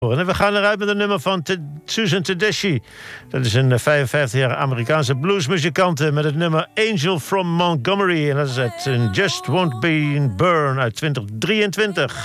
En we gaan eruit met een nummer van Susan Tedeschi. Dat is een 55-jarige Amerikaanse bluesmuzikante met het nummer Angel from Montgomery. En dat is uit Just Won't Be Burn uit 2023.